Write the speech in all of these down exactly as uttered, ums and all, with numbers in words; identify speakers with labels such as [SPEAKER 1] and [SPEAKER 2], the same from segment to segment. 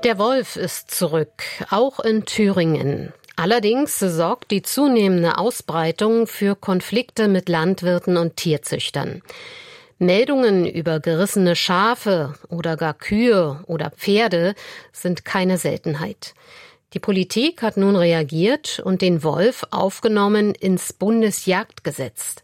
[SPEAKER 1] Der Wolf ist zurück, auch in Thüringen. Allerdings sorgt die zunehmende Ausbreitung für Konflikte mit Landwirten und Tierzüchtern. Meldungen über gerissene Schafe oder gar Kühe oder Pferde sind keine Seltenheit. Die Politik hat nun reagiert und den Wolf aufgenommen ins Bundesjagdgesetz.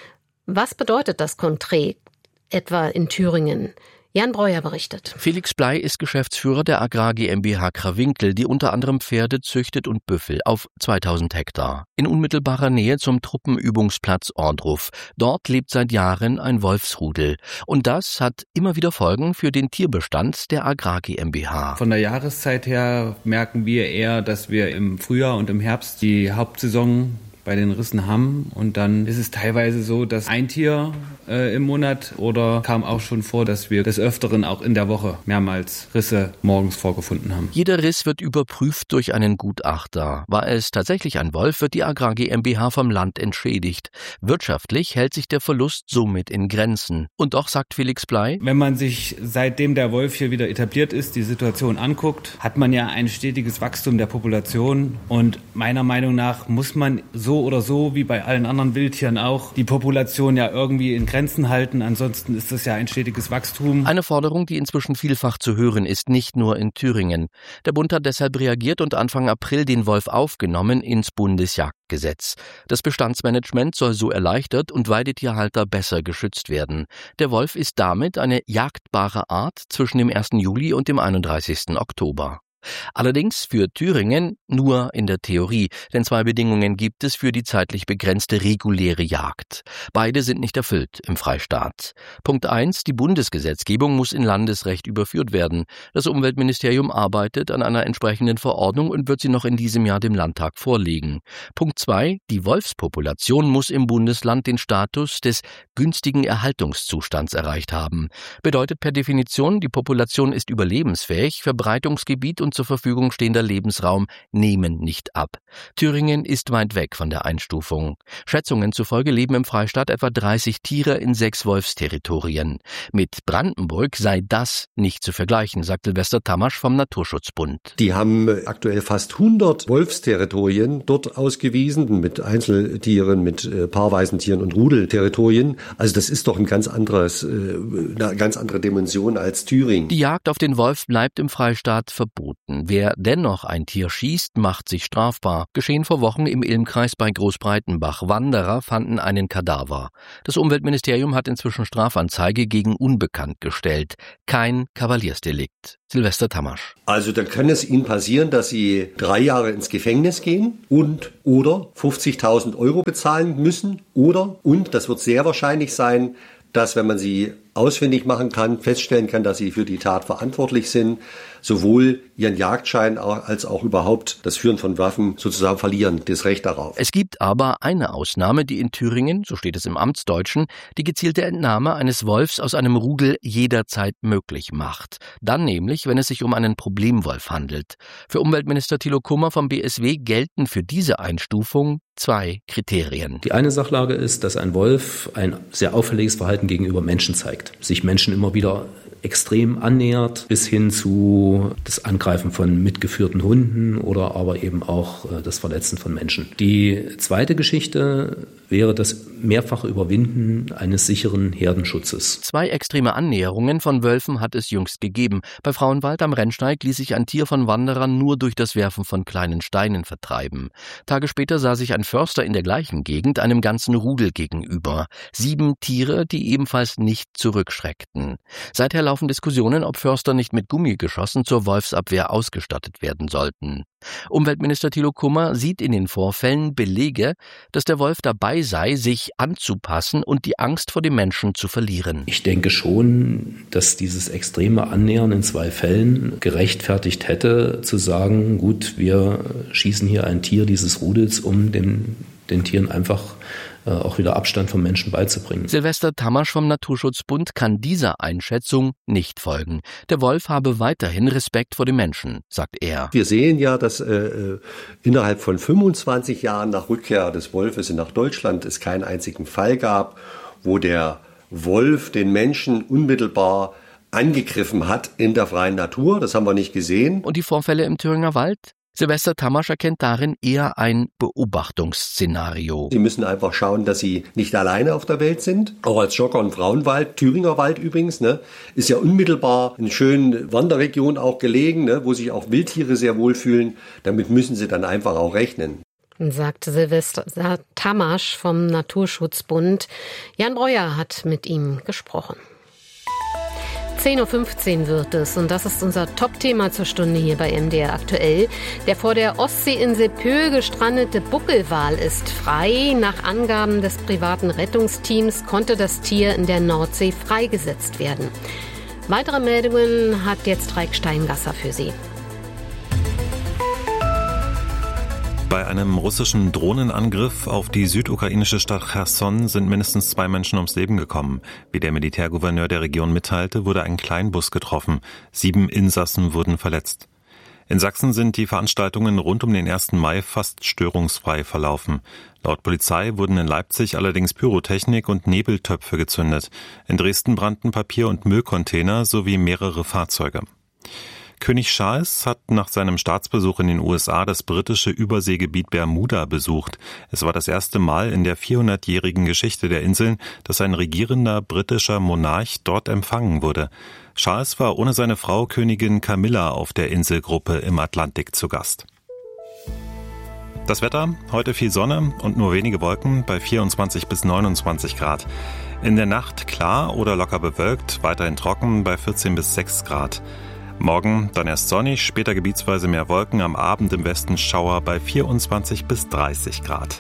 [SPEAKER 1] Was bedeutet das konkret, etwa in Thüringen? Jan Breuer berichtet.
[SPEAKER 2] Felix Bley ist Geschäftsführer der Agrar GmbH Krawinkel, die unter anderem Pferde züchtet und Büffel auf zweitausend Hektar. In unmittelbarer Nähe zum Truppenübungsplatz Ohrdruf. Dort lebt seit Jahren ein Wolfsrudel. Und das hat immer wieder Folgen für den Tierbestand der Agrar GmbH.
[SPEAKER 3] Von der Jahreszeit her merken wir eher, dass wir im Frühjahr und im Herbst die Hauptsaison bei den Rissen haben, und dann ist es teilweise so, dass ein Tier äh, im Monat, oder kam auch schon vor, dass wir des Öfteren auch in der Woche mehrmals Risse morgens vorgefunden haben.
[SPEAKER 2] Jeder Riss wird überprüft durch einen Gutachter. War es tatsächlich ein Wolf, wird die Agrar GmbH vom Land entschädigt. Wirtschaftlich hält sich der Verlust somit in Grenzen. Und doch, sagt Felix Bley,
[SPEAKER 3] wenn man sich seitdem der Wolf hier wieder etabliert ist, die Situation anguckt, hat man ja ein stetiges Wachstum der Population, und meiner Meinung nach muss man so oder so, wie bei allen anderen Wildtieren auch, die Population ja irgendwie in Grenzen halten. Ansonsten ist das ja ein stetiges Wachstum.
[SPEAKER 2] Eine Forderung, die inzwischen vielfach zu hören ist, nicht nur in Thüringen. Der Bund hat deshalb reagiert und Anfang April den Wolf aufgenommen ins Bundesjagdgesetz. Das Bestandsmanagement soll so erleichtert und Weidetierhalter besser geschützt werden. Der Wolf ist damit eine jagdbare Art zwischen dem ersten Juli und dem einunddreißigsten Oktober. Allerdings für Thüringen nur in der Theorie, denn zwei Bedingungen gibt es für die zeitlich begrenzte reguläre Jagd. Beide sind nicht erfüllt im Freistaat. Punkt eins: Die Bundesgesetzgebung muss in Landesrecht überführt werden. Das Umweltministerium arbeitet an einer entsprechenden Verordnung und wird sie noch in diesem Jahr dem Landtag vorlegen. Punkt zwei: Die Wolfspopulation muss im Bundesland den Status des günstigen Erhaltungszustands erreicht haben. Bedeutet per Definition, die Population ist überlebensfähig, Verbreitungsgebiet und zur Verfügung stehender Lebensraum nehmen nicht ab. Thüringen ist weit weg von der Einstufung. Schätzungen zufolge leben im Freistaat etwa dreißig Tiere in sechs Wolfsterritorien. Mit Brandenburg sei das nicht zu vergleichen, sagt Silvester Tamasch vom Naturschutzbund.
[SPEAKER 4] Die haben aktuell fast hundert Wolfsterritorien dort ausgewiesen, mit Einzeltieren, mit äh, paarweisen Tieren und Rudelterritorien. Also das ist doch ein ganz anderes, äh, eine ganz andere Dimension als Thüringen.
[SPEAKER 2] Die Jagd auf den Wolf bleibt im Freistaat verboten. Wer dennoch ein Tier schießt, macht sich strafbar. Geschehen vor Wochen im Ilmkreis bei Großbreitenbach. Wanderer fanden einen Kadaver. Das Umweltministerium hat inzwischen Strafanzeige gegen Unbekannt gestellt. Kein Kavaliersdelikt. Silvester Tamasch.
[SPEAKER 4] Also dann kann es Ihnen passieren, dass Sie drei Jahre ins Gefängnis gehen und oder fünfzigtausend Euro bezahlen müssen, oder, und das wird sehr wahrscheinlich sein, dass, wenn man sie ausfindig machen kann, feststellen kann, dass sie für die Tat verantwortlich sind, sowohl ihren Jagdschein als auch überhaupt das Führen von Waffen sozusagen verlieren, das Recht darauf.
[SPEAKER 2] Es gibt aber eine Ausnahme, die in Thüringen, so steht es im Amtsdeutschen, die gezielte Entnahme eines Wolfs aus einem Rudel jederzeit möglich macht. Dann nämlich, wenn es sich um einen Problemwolf handelt. Für Umweltminister Thilo Kummer vom B S W gelten für diese Einstufung zwei Kriterien.
[SPEAKER 5] Die eine Sachlage ist, dass ein Wolf ein sehr auffälliges Verhalten gegenüber Menschen zeigt, sich Menschen immer wieder extrem annähert, bis hin zu das Angreifen von mitgeführten Hunden oder aber eben auch das Verletzen von Menschen. Die zweite Geschichte wäre das mehrfache Überwinden eines sicheren Herdenschutzes.
[SPEAKER 2] Zwei extreme Annäherungen von Wölfen hat es jüngst gegeben. Bei Frauenwald am Rennsteig ließ sich ein Tier von Wanderern nur durch das Werfen von kleinen Steinen vertreiben. Tage später sah sich ein Förster in der gleichen Gegend einem ganzen Rudel gegenüber. Sieben Tiere, die ebenfalls nicht zurückschreckten. Seither laufen Diskussionen, ob Förster nicht mit Gummigeschossen zur Wolfsabwehr ausgestattet werden sollten. Umweltminister Thilo Kummer sieht in den Vorfällen Belege, dass der Wolf dabei sei, sich anzupassen und die Angst vor dem Menschen zu verlieren.
[SPEAKER 5] Ich denke schon, dass dieses extreme Annähern in zwei Fällen gerechtfertigt hätte, zu sagen, gut, wir schießen hier ein Tier dieses Rudels, um den, den Tieren einfach auch wieder Abstand vom Menschen beizubringen.
[SPEAKER 2] Silvester Tamasch vom Naturschutzbund kann dieser Einschätzung nicht folgen. Der Wolf habe weiterhin Respekt vor dem Menschen, sagt er.
[SPEAKER 4] Wir sehen ja, dass äh, innerhalb von fünfundzwanzig Jahren nach Rückkehr des Wolfes nach Deutschland es keinen einzigen Fall gab, wo der Wolf den Menschen unmittelbar angegriffen hat in der freien Natur. Das haben wir nicht gesehen.
[SPEAKER 2] Und die Vorfälle im Thüringer Wald? Silvester Tamasch erkennt darin eher ein Beobachtungsszenario.
[SPEAKER 4] Sie müssen einfach schauen, dass Sie nicht alleine auf der Welt sind. Auch als Jogger und Frauenwald, Thüringer Wald übrigens, ne, ist ja unmittelbar in schönen Wanderregionen auch gelegen, ne, wo sich auch Wildtiere sehr wohlfühlen. Damit müssen Sie dann einfach auch rechnen.
[SPEAKER 1] Sagt Silvester Tamasch vom Naturschutzbund. Jan Breuer hat mit ihm gesprochen. zehn Uhr fünfzehn wird es und das ist unser Top-Thema zur Stunde hier bei M D R aktuell. Der vor der Ostseeinsel Pöhl gestrandete Buckelwal ist frei. Nach Angaben des privaten Rettungsteams konnte das Tier in der Nordsee freigesetzt werden. Weitere Meldungen hat jetzt Raik Steingasser für Sie.
[SPEAKER 6] Bei einem russischen Drohnenangriff auf die südukrainische Stadt Cherson sind mindestens zwei Menschen ums Leben gekommen. Wie der Militärgouverneur der Region mitteilte, wurde ein Kleinbus getroffen. Sieben Insassen wurden verletzt. In Sachsen sind die Veranstaltungen rund um den ersten Mai fast störungsfrei verlaufen. Laut Polizei wurden in Leipzig allerdings Pyrotechnik und Nebeltöpfe gezündet. In Dresden brannten Papier- und Müllcontainer sowie mehrere Fahrzeuge. König Charles hat nach seinem Staatsbesuch in den U S A das britische Überseegebiet Bermuda besucht. Es war das erste Mal in der vierhundertjährigen Geschichte der Inseln, dass ein regierender britischer Monarch dort empfangen wurde. Charles war ohne seine Frau Königin Camilla auf der Inselgruppe im Atlantik zu Gast. Das Wetter, heute viel Sonne und nur wenige Wolken bei vierundzwanzig bis neunundzwanzig Grad. In der Nacht klar oder locker bewölkt, weiterhin trocken bei vierzehn bis sechs Grad. Morgen dann erst sonnig, später gebietsweise mehr Wolken, am Abend im Westen Schauer bei vierundzwanzig bis dreißig Grad.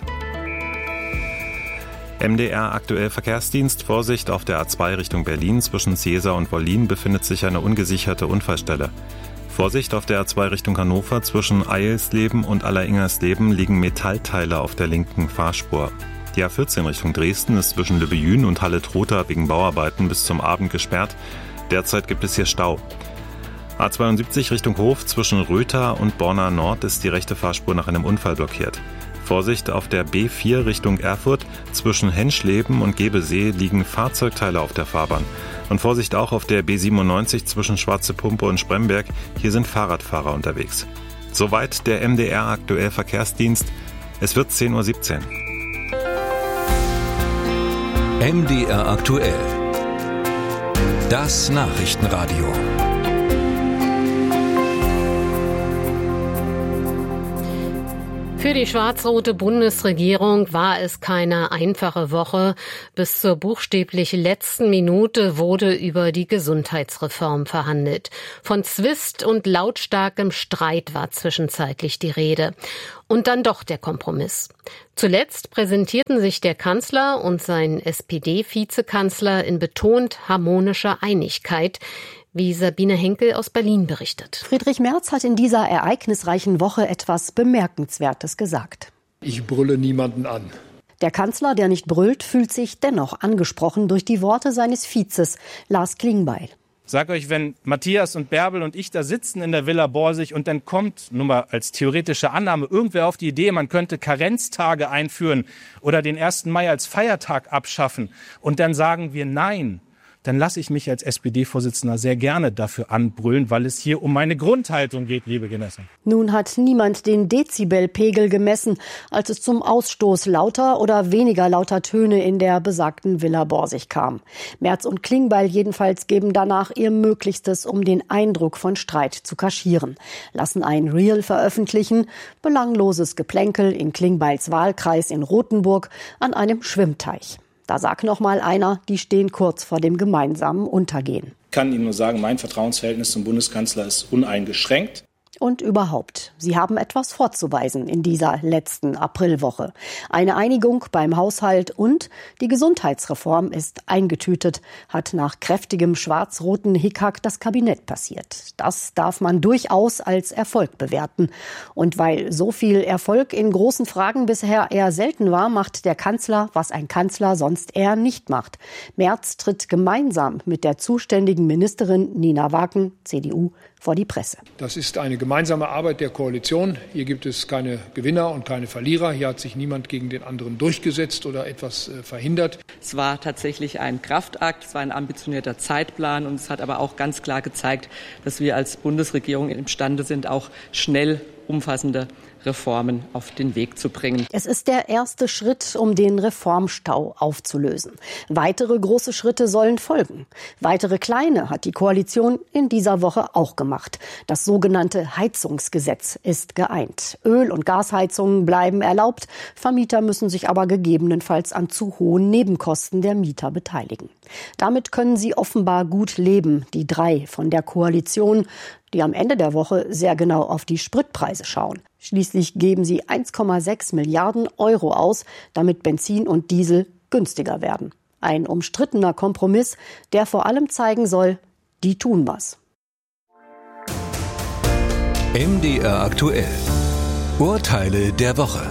[SPEAKER 6] M D R aktuell Verkehrsdienst, Vorsicht auf der A zwei Richtung Berlin, zwischen Seesa und Wollin befindet sich eine ungesicherte Unfallstelle. Vorsicht auf der A zwei Richtung Hannover, zwischen Eilsleben und Alleringers-Leben liegen Metallteile auf der linken Fahrspur. Die A vierzehn Richtung Dresden ist zwischen Lübbejün und Halle-Trotha wegen Bauarbeiten bis zum Abend gesperrt. Derzeit gibt es hier Stau. A zweiundsiebzig Richtung Hof, zwischen Rötha und Borna Nord ist die rechte Fahrspur nach einem Unfall blockiert. Vorsicht auf der B vier Richtung Erfurt, zwischen Henschleben und Gebesee liegen Fahrzeugteile auf der Fahrbahn. Und Vorsicht auch auf der B siebenundneunzig zwischen Schwarze Pumpe und Spremberg, hier sind Fahrradfahrer unterwegs. Soweit der M D R aktuell Verkehrsdienst. Es wird zehn Uhr siebzehn.
[SPEAKER 7] M D R aktuell. Das Nachrichtenradio.
[SPEAKER 1] Für die schwarz-rote Bundesregierung war es keine einfache Woche. Bis zur buchstäblich letzten Minute wurde über die Gesundheitsreform verhandelt. Von Zwist und lautstarkem Streit war zwischenzeitlich die Rede. Und dann doch der Kompromiss. Zuletzt präsentierten sich der Kanzler und sein S P D-Vizekanzler in betont harmonischer Einigkeit, wie Sabine Henkel aus Berlin berichtet.
[SPEAKER 8] Friedrich Merz hat in dieser ereignisreichen Woche etwas Bemerkenswertes gesagt.
[SPEAKER 9] Ich brülle niemanden an.
[SPEAKER 8] Der Kanzler, der nicht brüllt, fühlt sich dennoch angesprochen durch die Worte seines Vizes, Lars Klingbeil.
[SPEAKER 10] Sag euch, wenn Matthias und Bärbel und ich da sitzen in der Villa Borsig und dann kommt, nur mal als theoretische Annahme, irgendwer auf die Idee, man könnte Karenztage einführen oder den ersten Mai als Feiertag abschaffen und dann sagen wir nein, dann lasse ich mich als S P D-Vorsitzender sehr gerne dafür anbrüllen, weil es hier um meine Grundhaltung geht, liebe Genossen.
[SPEAKER 8] Nun hat niemand den Dezibelpegel gemessen, als es zum Ausstoß lauter oder weniger lauter Töne in der besagten Villa Borsig kam. Merz und Klingbeil jedenfalls geben danach ihr Möglichstes, um den Eindruck von Streit zu kaschieren. Lassen ein Reel veröffentlichen, belangloses Geplänkel in Klingbeils Wahlkreis in Rothenburg an einem Schwimmteich. Da sagt noch mal einer, die stehen kurz vor dem gemeinsamen Untergehen.
[SPEAKER 10] Ich kann Ihnen nur sagen, mein Vertrauensverhältnis zum Bundeskanzler ist uneingeschränkt.
[SPEAKER 8] Und überhaupt, sie haben etwas vorzuweisen in dieser letzten Aprilwoche. Eine Einigung beim Haushalt und die Gesundheitsreform ist eingetütet, hat nach kräftigem schwarz-roten Hickhack das Kabinett passiert. Das darf man durchaus als Erfolg bewerten. Und weil so viel Erfolg in großen Fragen bisher eher selten war, macht der Kanzler, was ein Kanzler sonst eher nicht macht. Merz tritt gemeinsam mit der zuständigen Ministerin Nina Waken, C D U, vor die Presse.
[SPEAKER 9] Das ist eine gemeinsame gemeinsame Arbeit der Koalition. Hier gibt es keine Gewinner und keine Verlierer. Hier hat sich niemand gegen den anderen durchgesetzt oder etwas äh, verhindert.
[SPEAKER 11] Es war tatsächlich ein Kraftakt, es war ein ambitionierter Zeitplan und es hat aber auch ganz klar gezeigt, dass wir als Bundesregierung imstande sind, auch schnell umfassende Reformen auf den Weg zu bringen.
[SPEAKER 8] Es ist der erste Schritt, um den Reformstau aufzulösen. Weitere große Schritte sollen folgen. Weitere kleine hat die Koalition in dieser Woche auch gemacht. Das sogenannte Heizungsgesetz ist geeint. Öl- und Gasheizungen bleiben erlaubt. Vermieter müssen sich aber gegebenenfalls an zu hohen Nebenkosten der Mieter beteiligen. Damit können sie offenbar gut leben, die drei von der Koalition, die am Ende der Woche sehr genau auf die Spritpreise schauen. Schließlich geben sie eins Komma sechs Milliarden Euro aus, damit Benzin und Diesel günstiger werden. Ein umstrittener Kompromiss, der vor allem zeigen soll, die tun was.
[SPEAKER 7] M D R aktuell. Urteile der Woche.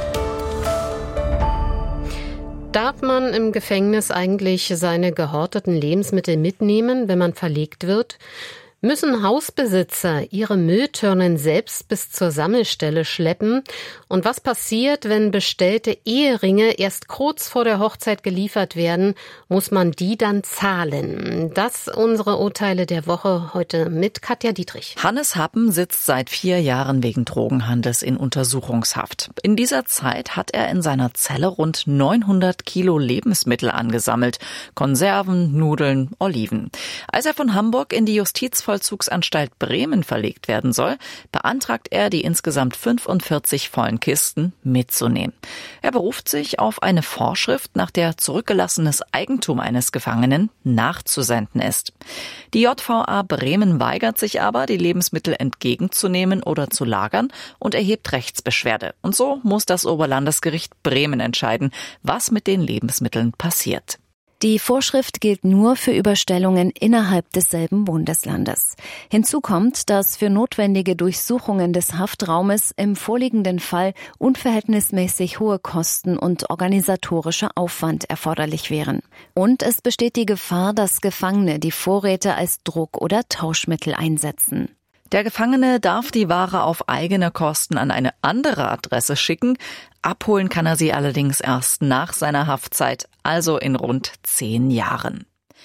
[SPEAKER 1] Darf man im Gefängnis eigentlich seine gehorteten Lebensmittel mitnehmen, wenn man verlegt wird? Müssen Hausbesitzer ihre Mülltonnen selbst bis zur Sammelstelle schleppen? Und was passiert, wenn bestellte Eheringe erst kurz vor der Hochzeit geliefert werden? Muss man die dann zahlen? Das unsere Urteile der Woche heute mit Katja Dietrich.
[SPEAKER 12] Hannes Happen sitzt seit vier Jahren wegen Drogenhandels in Untersuchungshaft. In dieser Zeit hat er in seiner Zelle rund neunhundert Kilo Lebensmittel angesammelt. Konserven, Nudeln, Oliven. Als er von Hamburg in die Justizvollzugsanstalt Bremen verlegt werden soll, beantragt er, die insgesamt fünfundvierzig vollen Kisten mitzunehmen. Er beruft sich auf eine Vorschrift, nach der zurückgelassenes Eigentum eines Gefangenen nachzusenden ist. Die J V A Bremen weigert sich aber, die Lebensmittel entgegenzunehmen oder zu lagern und erhebt Rechtsbeschwerde. Und so muss das Oberlandesgericht Bremen entscheiden, was mit den Lebensmitteln passiert.
[SPEAKER 13] Die Vorschrift gilt nur für Überstellungen innerhalb desselben Bundeslandes. Hinzu kommt, dass für notwendige Durchsuchungen des Haftraumes im vorliegenden Fall unverhältnismäßig hohe Kosten und organisatorischer Aufwand erforderlich wären. Und es besteht die Gefahr, dass Gefangene die Vorräte als Druck- oder Tauschmittel einsetzen.
[SPEAKER 12] Der Gefangene darf die Ware auf eigene Kosten an eine andere Adresse schicken. Abholen kann er sie allerdings erst nach seiner Haftzeit, also in rund zehn Jahren.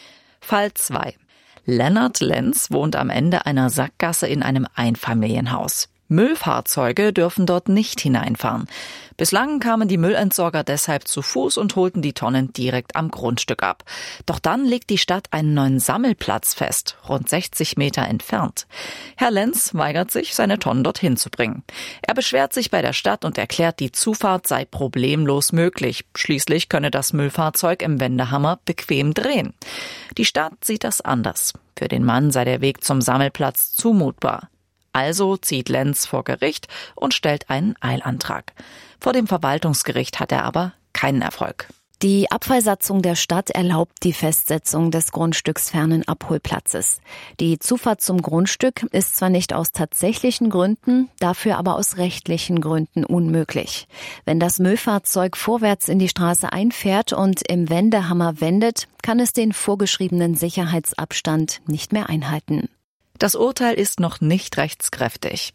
[SPEAKER 12] Fall zwei. Lennart Lenz wohnt am Ende einer Sackgasse in einem Einfamilienhaus. Müllfahrzeuge dürfen dort nicht hineinfahren. Bislang kamen die Müllentsorger deshalb zu Fuß und holten die Tonnen direkt am Grundstück ab. Doch dann legt die Stadt einen neuen Sammelplatz fest, rund sechzig Meter entfernt. Herr Lenz weigert sich, seine Tonnen dorthin zu bringen. Er beschwert sich bei der Stadt und erklärt, die Zufahrt sei problemlos möglich. Schließlich könne das Müllfahrzeug im Wendehammer bequem drehen. Die Stadt sieht das anders. Für den Mann sei der Weg zum Sammelplatz zumutbar. Also zieht Lenz vor Gericht und stellt einen Eilantrag. Vor dem Verwaltungsgericht hat er aber keinen Erfolg.
[SPEAKER 13] Die Abfallsatzung der Stadt erlaubt die Festsetzung des grundstücksfernen Abholplatzes. Die Zufahrt zum Grundstück ist zwar nicht aus tatsächlichen Gründen, dafür aber aus rechtlichen Gründen unmöglich. Wenn das Müllfahrzeug vorwärts in die Straße einfährt und im Wendehammer wendet, kann es den vorgeschriebenen Sicherheitsabstand nicht mehr einhalten.
[SPEAKER 12] Das Urteil ist noch nicht rechtskräftig.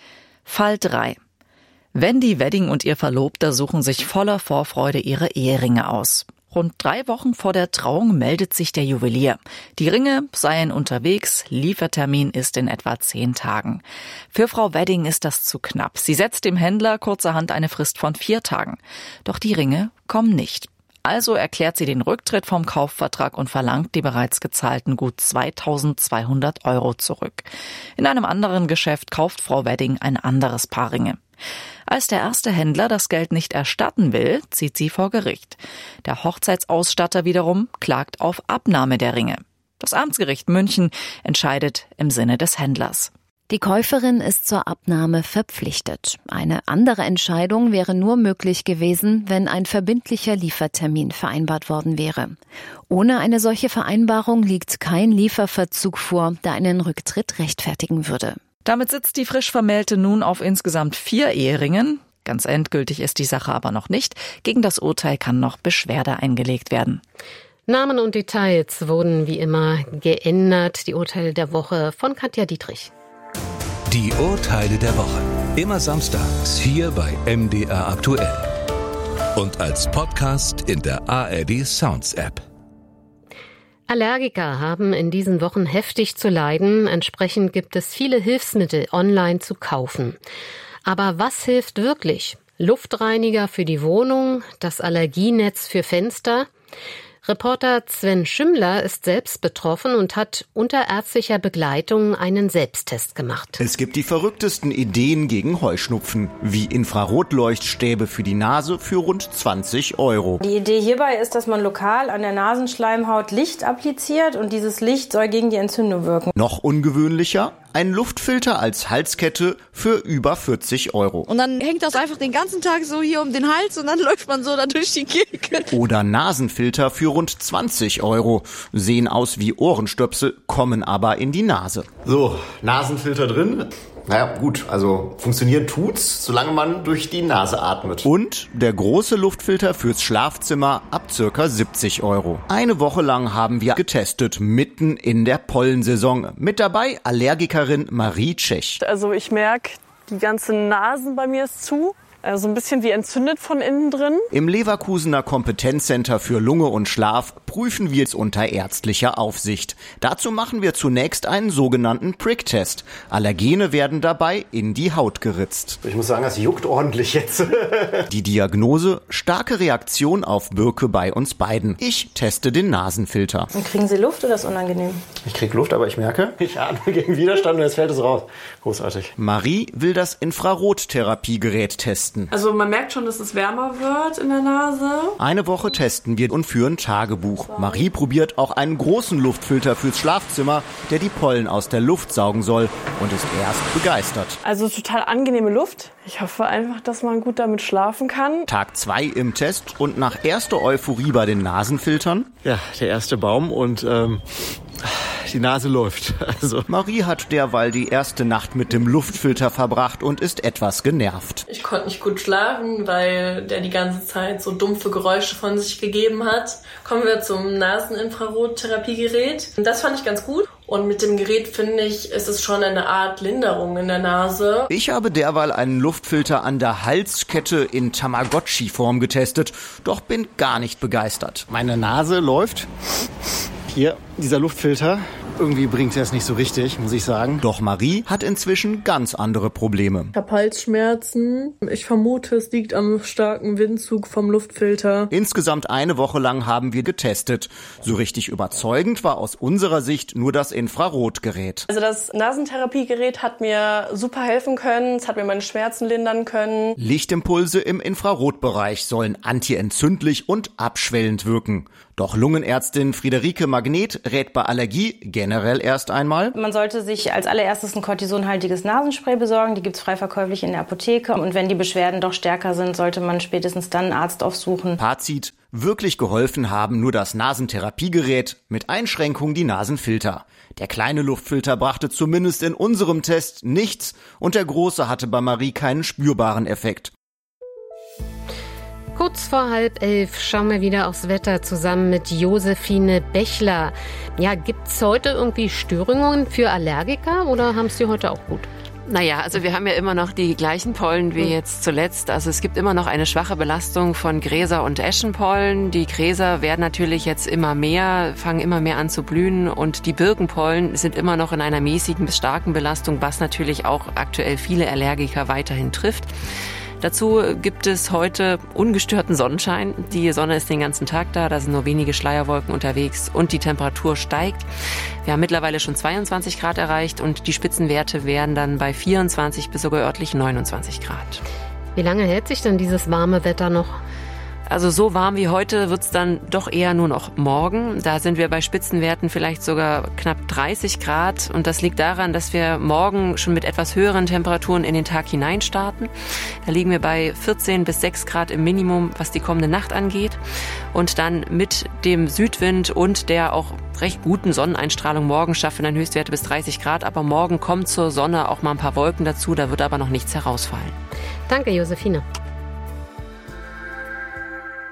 [SPEAKER 12] Fall drei. Wendy Wedding und ihr Verlobter suchen sich voller Vorfreude ihre Eheringe aus. Rund drei Wochen vor der Trauung meldet sich der Juwelier. Die Ringe seien unterwegs, Liefertermin ist in etwa zehn Tagen. Für Frau Wedding ist das zu knapp. Sie setzt dem Händler kurzerhand eine Frist von vier Tagen. Doch die Ringe kommen nicht. Also erklärt sie den Rücktritt vom Kaufvertrag und verlangt die bereits gezahlten gut zweitausendzweihundert Euro zurück. In einem anderen Geschäft kauft Frau Wedding ein anderes Paar Ringe. Als der erste Händler das Geld nicht erstatten will, zieht sie vor Gericht. Der Hochzeitsausstatter wiederum klagt auf Abnahme der Ringe. Das Amtsgericht München entscheidet im Sinne des Händlers.
[SPEAKER 13] Die Käuferin ist zur Abnahme verpflichtet. Eine andere Entscheidung wäre nur möglich gewesen, wenn ein verbindlicher Liefertermin vereinbart worden wäre. Ohne eine solche Vereinbarung liegt kein Lieferverzug vor, der einen Rücktritt rechtfertigen würde.
[SPEAKER 12] Damit sitzt die frisch Vermählte nun auf insgesamt vier Eheringen. Ganz endgültig ist die Sache aber noch nicht. Gegen das Urteil kann noch Beschwerde eingelegt werden.
[SPEAKER 1] Namen und Details wurden wie immer geändert. Die Urteile der Woche von Katja Dietrich.
[SPEAKER 7] Die Urteile der Woche. Immer samstags hier bei M D R aktuell. Und als Podcast in der A R D Sounds App.
[SPEAKER 1] Allergiker haben in diesen Wochen heftig zu leiden. Entsprechend gibt es viele Hilfsmittel online zu kaufen. Aber was hilft wirklich? Luftreiniger für die Wohnung, das Allergienetz für Fenster? Reporter Sven Schümmler ist selbst betroffen und hat unter ärztlicher Begleitung einen Selbsttest gemacht.
[SPEAKER 14] Es gibt die verrücktesten Ideen gegen Heuschnupfen, wie Infrarotleuchtstäbe für die Nase für rund zwanzig Euro.
[SPEAKER 15] Die Idee hierbei ist, dass man lokal an der Nasenschleimhaut Licht appliziert und dieses Licht soll gegen die Entzündung wirken.
[SPEAKER 14] Noch ungewöhnlicher? Ein Luftfilter als Halskette für über vierzig Euro.
[SPEAKER 16] Und dann hängt das einfach den ganzen Tag so hier um den Hals und dann läuft man so da durch die Gegend.
[SPEAKER 14] Oder Nasenfilter für rund zwanzig Euro. Sehen aus wie Ohrenstöpsel, kommen aber in die Nase.
[SPEAKER 17] So, Nasenfilter drin. Naja, gut, also funktionieren tut's, solange man durch die Nase atmet.
[SPEAKER 14] Und der große Luftfilter fürs Schlafzimmer ab circa siebzig Euro. Eine Woche lang haben wir getestet, mitten in der Pollensaison. Mit dabei Allergikerin Marie Tschech.
[SPEAKER 18] Also ich merke, die ganze Nase bei mir ist zu. Also ein bisschen wie entzündet von innen drin.
[SPEAKER 14] Im Leverkusener Kompetenzcenter für Lunge und Schlaf prüfen wir es unter ärztlicher Aufsicht. Dazu machen wir zunächst einen sogenannten Pricktest. Allergene werden dabei in die Haut geritzt.
[SPEAKER 17] Ich muss sagen, das juckt ordentlich jetzt.
[SPEAKER 14] Die Diagnose: starke Reaktion auf Birke bei uns beiden. Ich teste den Nasenfilter.
[SPEAKER 15] Und kriegen Sie Luft oder ist unangenehm?
[SPEAKER 17] Ich krieg Luft, aber ich merke, ich atme gegen Widerstand und jetzt fällt es raus. Großartig.
[SPEAKER 14] Marie will das Infrarottherapiegerät testen.
[SPEAKER 18] Also man merkt schon, dass es wärmer wird in der Nase.
[SPEAKER 14] Eine Woche testen wir und führen Tagebuch. Marie probiert auch einen großen Luftfilter fürs Schlafzimmer, der die Pollen aus der Luft saugen soll, und ist erst begeistert.
[SPEAKER 18] Also total angenehme Luft. Ich hoffe einfach, dass man gut damit schlafen kann.
[SPEAKER 14] Tag zwei im Test und nach erster Euphorie bei den Nasenfiltern.
[SPEAKER 17] Ja, der erste Baum und ähm, die Nase läuft. Also
[SPEAKER 14] Marie hat derweil die erste Nacht mit dem Luftfilter verbracht und ist etwas genervt.
[SPEAKER 19] Ich konnte nicht gut schlafen, weil der die ganze Zeit so dumpfe Geräusche von sich gegeben hat. Kommen wir zum Naseninfrarottherapiegerät. Das fand ich ganz gut. Und mit dem Gerät, finde ich, ist es schon eine Art Linderung in der Nase.
[SPEAKER 14] Ich habe derweil einen Luftfilter an der Halskette in Tamagotchi-Form getestet, doch bin gar nicht begeistert.
[SPEAKER 17] Meine Nase läuft. Hier, dieser Luftfilter. Irgendwie bringt er es nicht so richtig, muss ich sagen.
[SPEAKER 14] Doch Marie hat inzwischen ganz andere Probleme.
[SPEAKER 18] Ich habe Halsschmerzen. Ich vermute, es liegt am starken Windzug vom Luftfilter.
[SPEAKER 14] Insgesamt eine Woche lang haben wir getestet. So richtig überzeugend war aus unserer Sicht nur das Infrarotgerät.
[SPEAKER 18] Also das Nasentherapiegerät hat mir super helfen können. Es hat mir meine Schmerzen lindern können.
[SPEAKER 14] Lichtimpulse im Infrarotbereich sollen antientzündlich und abschwellend wirken. Doch Lungenärztin Friederike Magnet rät bei Allergie generell erst einmal:
[SPEAKER 15] Man sollte sich als allererstes ein kortisonhaltiges Nasenspray besorgen. Die gibt's frei verkäuflich in der Apotheke. Und wenn die Beschwerden doch stärker sind, sollte man spätestens dann einen Arzt aufsuchen.
[SPEAKER 14] Fazit: Wirklich geholfen haben nur das Nasentherapiegerät, mit Einschränkung die Nasenfilter. Der kleine Luftfilter brachte zumindest in unserem Test nichts und der große hatte bei Marie keinen spürbaren Effekt.
[SPEAKER 1] Kurz vor halb elf schauen wir wieder aufs Wetter zusammen mit Josephine Bechler. Ja, gibt's heute irgendwie Störungen für Allergiker oder haben Sie heute auch gut?
[SPEAKER 20] Naja, also wir haben ja immer noch die gleichen Pollen wie jetzt zuletzt. Also es gibt immer noch eine schwache Belastung von Gräser- und Eschenpollen. Die Gräser werden natürlich jetzt immer mehr, fangen immer mehr an zu blühen und die Birkenpollen sind immer noch in einer mäßigen bis starken Belastung, was natürlich auch aktuell viele Allergiker weiterhin trifft. Dazu gibt es heute ungestörten Sonnenschein. Die Sonne ist den ganzen Tag da, da sind nur wenige Schleierwolken unterwegs und die Temperatur steigt. Wir haben mittlerweile schon zweiundzwanzig Grad erreicht und die Spitzenwerte wären dann bei vierundzwanzig bis sogar örtlich neunundzwanzig Grad.
[SPEAKER 1] Wie lange hält sich denn dieses warme Wetter noch?
[SPEAKER 20] Also so warm wie heute wird's dann doch eher nur noch morgen. Da sind wir bei Spitzenwerten vielleicht sogar knapp dreißig Grad. Und das liegt daran, dass wir morgen schon mit etwas höheren Temperaturen in den Tag hinein starten. Da liegen wir bei vierzehn bis sechs Grad im Minimum, was die kommende Nacht angeht. Und dann mit dem Südwind und der auch recht guten Sonneneinstrahlung morgen schaffen wir dann Höchstwerte bis dreißig Grad. Aber morgen kommt zur Sonne auch mal ein paar Wolken dazu. Da wird aber noch nichts herausfallen.
[SPEAKER 1] Danke, Josephine.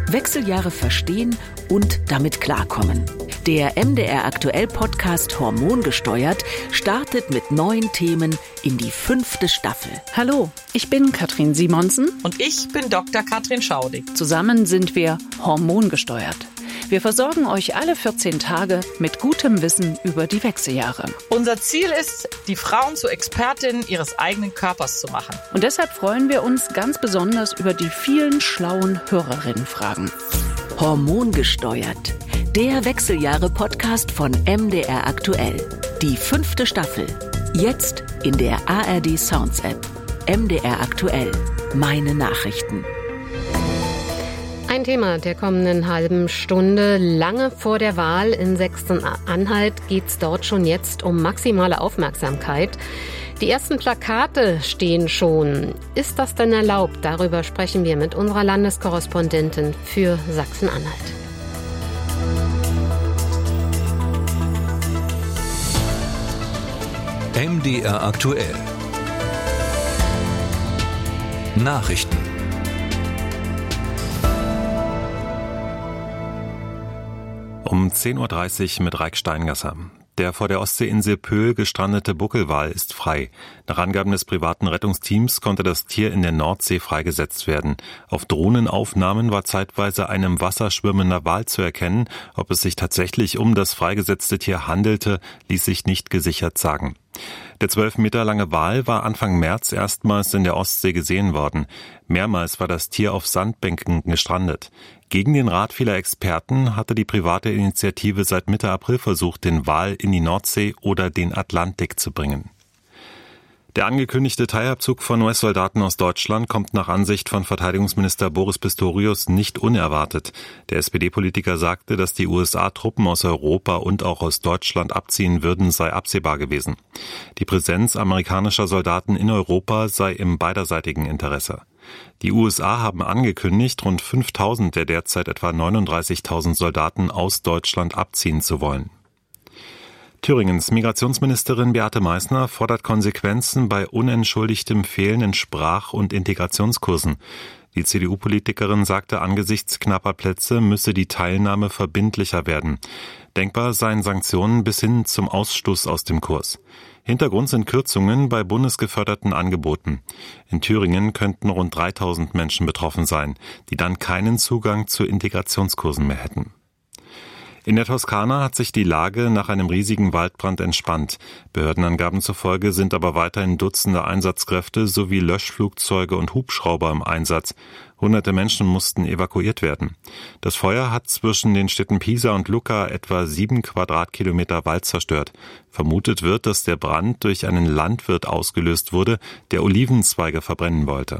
[SPEAKER 21] Wechseljahre verstehen und damit klarkommen. Der M D R Aktuell Podcast Hormongesteuert startet mit neuen Themen in die fünfte Staffel.
[SPEAKER 22] Hallo, ich bin Katrin Simonsen.
[SPEAKER 23] Und ich bin Doktor Katrin Schaudig.
[SPEAKER 22] Zusammen sind wir hormongesteuert. Wir versorgen euch alle vierzehn Tage mit gutem Wissen über die Wechseljahre.
[SPEAKER 23] Unser Ziel ist, die Frauen zu Expertinnen ihres eigenen Körpers zu machen.
[SPEAKER 22] Und deshalb freuen wir uns ganz besonders über die vielen schlauen Hörerinnenfragen.
[SPEAKER 21] Hormongesteuert. Der Wechseljahre-Podcast von M D R Aktuell. Die fünfte Staffel. Jetzt in der A R D Sounds App. M D R Aktuell. Meine Nachrichten.
[SPEAKER 1] Ein Thema der kommenden halben Stunde. Lange vor der Wahl in Sachsen-Anhalt geht es dort schon jetzt um maximale Aufmerksamkeit. Die ersten Plakate stehen schon. Ist das denn erlaubt? Darüber sprechen wir mit unserer Landeskorrespondentin für Sachsen-Anhalt.
[SPEAKER 7] M D R Aktuell. Nachrichten.
[SPEAKER 6] Um zehn Uhr dreißig mit Raik Steingasser. Der vor der Ostseeinsel Pöhl gestrandete Buckelwal ist frei. Nach Angaben des privaten Rettungsteams konnte das Tier in der Nordsee freigesetzt werden. Auf Drohnenaufnahmen war zeitweise ein im Wasser schwimmender Wal zu erkennen. Ob es sich tatsächlich um das freigesetzte Tier handelte, ließ sich nicht gesichert sagen. Der zwölf Meter lange Wal war Anfang März erstmals in der Ostsee gesehen worden. Mehrmals war das Tier auf Sandbänken gestrandet. Gegen den Rat vieler Experten hatte die private Initiative seit Mitte April versucht, den Wal in die Nordsee oder den Atlantik zu bringen. Der angekündigte Teilabzug von U S-Soldaten aus Deutschland kommt nach Ansicht von Verteidigungsminister Boris Pistorius nicht unerwartet. Der S P D-Politiker sagte, dass die U S A Truppen aus Europa und auch aus Deutschland abziehen würden, sei absehbar gewesen. Die Präsenz amerikanischer Soldaten in Europa sei im beiderseitigen Interesse. Die U S A haben angekündigt, rund fünftausend der derzeit etwa neununddreißigtausend Soldaten aus Deutschland abziehen zu wollen. Thüringens Migrationsministerin Beate Meißner fordert Konsequenzen bei unentschuldigtem Fehlen in Sprach- und Integrationskursen. Die C D U-Politikerin sagte, angesichts knapper Plätze müsse die Teilnahme verbindlicher werden. Denkbar seien Sanktionen bis hin zum Ausstoß aus dem Kurs. Hintergrund sind Kürzungen bei bundesgeförderten Angeboten. In Thüringen könnten rund dreitausend Menschen betroffen sein, die dann keinen Zugang zu Integrationskursen mehr hätten. In der Toskana hat sich die Lage nach einem riesigen Waldbrand entspannt. Behördenangaben zufolge sind aber weiterhin Dutzende Einsatzkräfte sowie Löschflugzeuge und Hubschrauber im Einsatz. Hunderte Menschen mussten evakuiert werden. Das Feuer hat zwischen den Städten Pisa und Lucca etwa sieben Quadratkilometer Wald zerstört. Vermutet wird, dass der Brand durch einen Landwirt ausgelöst wurde, der Olivenzweige verbrennen wollte.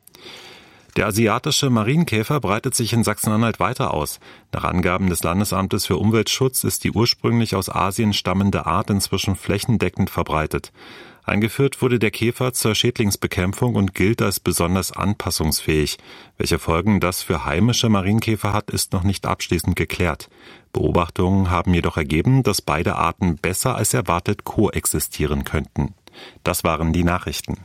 [SPEAKER 6] Der asiatische Marienkäfer breitet sich in Sachsen-Anhalt weiter aus. Nach Angaben des Landesamtes für Umweltschutz ist die ursprünglich aus Asien stammende Art inzwischen flächendeckend verbreitet. Eingeführt wurde der Käfer zur Schädlingsbekämpfung und gilt als besonders anpassungsfähig. Welche Folgen das für heimische Marienkäfer hat, ist noch nicht abschließend geklärt. Beobachtungen haben jedoch ergeben, dass beide Arten besser als erwartet koexistieren könnten. Das waren die Nachrichten.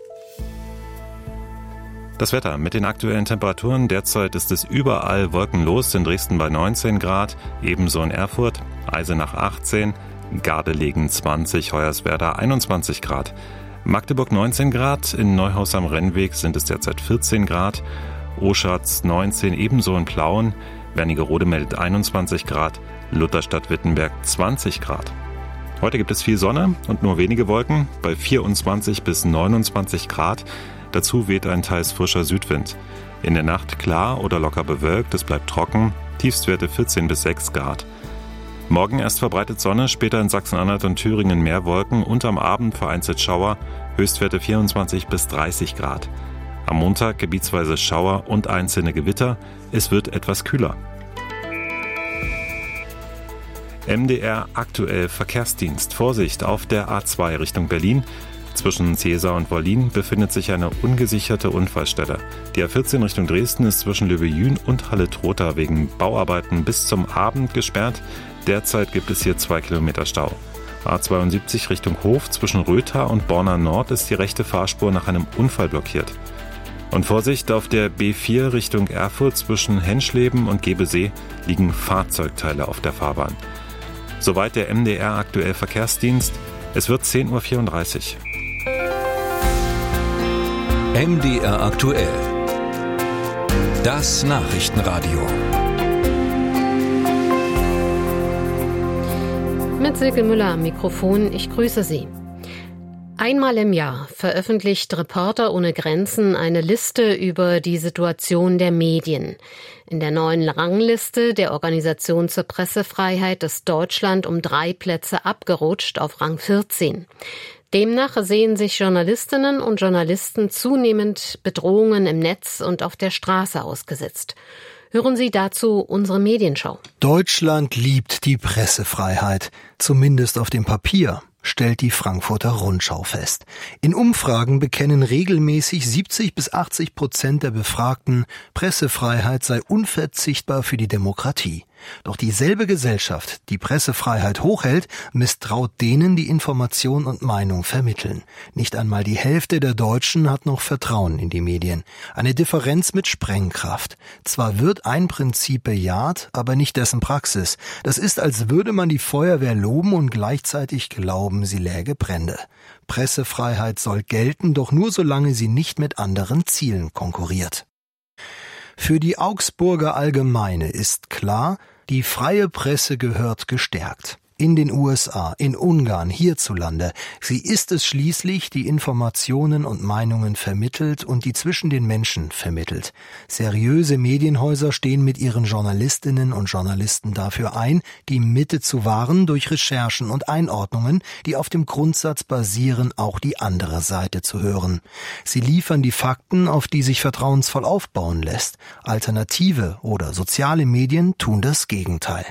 [SPEAKER 6] Das Wetter mit den aktuellen Temperaturen. Derzeit ist es überall wolkenlos, in Dresden bei neunzehn Grad, ebenso in Erfurt, Eisenach achtzehn, Gardelegen zwanzig, Hoyerswerda einundzwanzig Grad. Magdeburg neunzehn Grad, in Neuhaus am Rennweg sind es derzeit vierzehn Grad, Oschatz neunzehn, ebenso in Plauen, Wernigerode meldet einundzwanzig Grad, Lutherstadt-Wittenberg zwanzig Grad. Heute gibt es viel Sonne und nur wenige Wolken, bei vierundzwanzig bis neunundzwanzig Grad. Dazu weht ein teils frischer Südwind. In der Nacht klar oder locker bewölkt, es bleibt trocken, Tiefstwerte vierzehn bis sechs Grad. Morgen erst verbreitet Sonne, später in Sachsen-Anhalt und Thüringen mehr Wolken und am Abend vereinzelt Schauer, Höchstwerte vierundzwanzig bis dreißig Grad. Am Montag gebietsweise Schauer und einzelne Gewitter, es wird etwas kühler. M D R aktuell Verkehrsdienst. Vorsicht auf der A zwei Richtung Berlin. Zwischen Cäsar und Wollin befindet sich eine ungesicherte Unfallstelle. Die A vierzehn Richtung Dresden ist zwischen Löwe-Jühn und Halle-Trotha wegen Bauarbeiten bis zum Abend gesperrt. Derzeit gibt es hier zwei Kilometer Stau. A zweiundsiebzig Richtung Hof zwischen Rötha und Borna Nord ist die rechte Fahrspur nach einem Unfall blockiert. Und Vorsicht, auf der B vier Richtung Erfurt zwischen Henschleben und Gebesee liegen Fahrzeugteile auf der Fahrbahn. Soweit der M D R aktuell Verkehrsdienst. Es wird zehn Uhr vierunddreißig.
[SPEAKER 7] M D R aktuell. Das Nachrichtenradio.
[SPEAKER 1] Mit Silke Müller am Mikrofon, ich grüße Sie. Einmal im Jahr veröffentlicht Reporter ohne Grenzen eine Liste über die Situation der Medien. In der neuen Rangliste der Organisation zur Pressefreiheit ist Deutschland um drei Plätze abgerutscht auf Rang vierzehn. Demnach sehen sich Journalistinnen und Journalisten zunehmend Bedrohungen im Netz und auf der Straße ausgesetzt. Hören Sie dazu unsere Medienschau.
[SPEAKER 2] Deutschland liebt die Pressefreiheit, zumindest auf dem Papier, stellt die Frankfurter Rundschau fest. In Umfragen bekennen regelmäßig siebzig bis achtzig Prozent der Befragten, Pressefreiheit sei unverzichtbar für die Demokratie. Doch dieselbe Gesellschaft, die Pressefreiheit hochhält, misstraut denen, die Information und Meinung vermitteln. Nicht einmal die Hälfte der Deutschen hat noch Vertrauen in die Medien. Eine Differenz mit Sprengkraft. Zwar wird ein Prinzip bejaht, aber nicht dessen Praxis. Das ist, als würde man die Feuerwehr loben und gleichzeitig glauben, sie läge Brände. Pressefreiheit soll gelten, doch nur solange sie nicht mit anderen Zielen konkurriert. Für die Augsburger Allgemeine ist klar, die freie Presse gehört gestärkt. In den U S A, in Ungarn, hierzulande. Sie ist es schließlich, die Informationen und Meinungen vermittelt und die zwischen den Menschen vermittelt. Seriöse Medienhäuser stehen mit ihren Journalistinnen und Journalisten dafür ein, die Mitte zu wahren durch Recherchen und Einordnungen, die auf dem Grundsatz basieren, auch die andere Seite zu hören. Sie liefern die Fakten, auf die sich vertrauensvoll aufbauen lässt. Alternative oder soziale Medien tun das Gegenteil.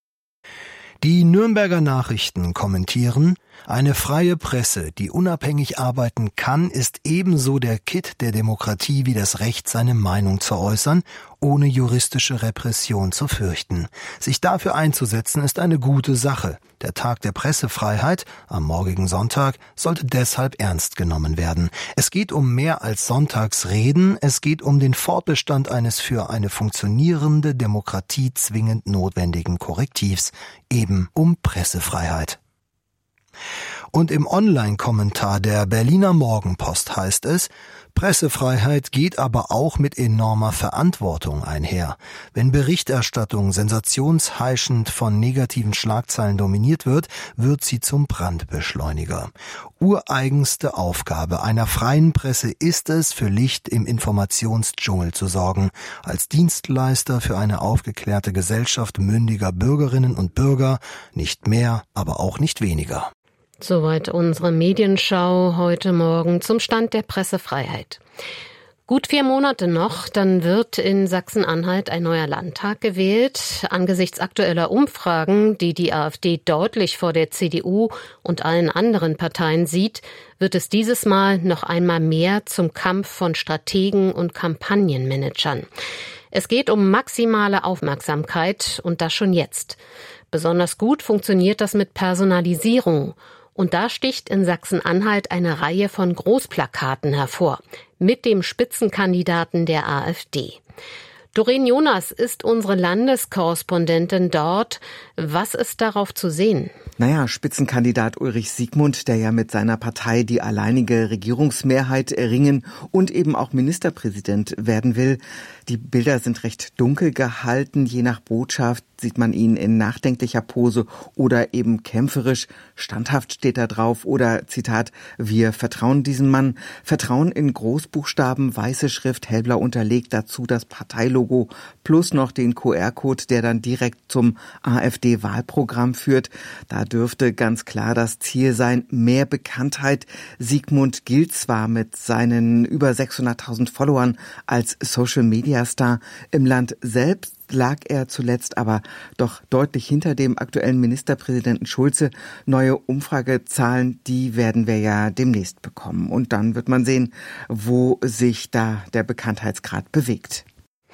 [SPEAKER 2] Die Nürnberger Nachrichten kommentieren, eine freie Presse, die unabhängig arbeiten kann, ist ebenso der Kitt der Demokratie wie das Recht, seine Meinung zu äußern, ohne juristische Repression zu fürchten. Sich dafür einzusetzen, ist eine gute Sache. Der Tag der Pressefreiheit, am morgigen Sonntag, sollte deshalb ernst genommen werden. Es geht um mehr als Sonntagsreden, es geht um den Fortbestand eines für eine funktionierende Demokratie zwingend notwendigen Korrektivs, eben um Pressefreiheit. Und im Online-Kommentar der Berliner Morgenpost heißt es, Pressefreiheit geht aber auch mit enormer Verantwortung einher. Wenn Berichterstattung sensationsheischend von negativen Schlagzeilen dominiert wird, wird sie zum Brandbeschleuniger. Ureigenste Aufgabe einer freien Presse ist es, für Licht im Informationsdschungel zu sorgen, als Dienstleister für eine aufgeklärte Gesellschaft mündiger Bürgerinnen und Bürger, nicht mehr, aber auch nicht weniger.
[SPEAKER 1] Soweit unsere Medienschau heute Morgen zum Stand der Pressefreiheit. Gut vier Monate noch, dann wird in Sachsen-Anhalt ein neuer Landtag gewählt. Angesichts aktueller Umfragen, die die AfD deutlich vor der C D U und allen anderen Parteien sieht, wird es dieses Mal noch einmal mehr zum Kampf von Strategen und Kampagnenmanagern. Es geht um maximale Aufmerksamkeit und das schon jetzt. Besonders gut funktioniert das mit Personalisierung. Und da sticht in Sachsen-Anhalt eine Reihe von Großplakaten hervor, mit dem Spitzenkandidaten der AfD. Doreen Jonas ist unsere Landeskorrespondentin dort. Was ist darauf zu sehen?
[SPEAKER 3] Naja, Spitzenkandidat Ulrich Siegmund, der ja mit seiner Partei die alleinige Regierungsmehrheit erringen und eben auch Ministerpräsident werden will. Die Bilder sind recht dunkel gehalten. Je nach Botschaft sieht man ihn in nachdenklicher Pose oder eben kämpferisch. Standhaft steht da drauf oder Zitat, wir vertrauen diesem Mann. Vertrauen in Großbuchstaben, weiße Schrift, hellblau unterlegt, dazu das Parteilogo plus noch den Q R-Code, der dann direkt zum AfD-Wahlprogramm führt. Da dürfte ganz klar das Ziel sein, mehr Bekanntheit. Siegmund gilt zwar mit seinen über sechshunderttausend Followern als Social-Media-Star. Im Land selbst lag er zuletzt aber doch deutlich hinter dem aktuellen Ministerpräsidenten Schulze. Neue Umfragezahlen, die werden wir ja demnächst bekommen. Und dann wird man sehen, wo sich da der Bekanntheitsgrad bewegt.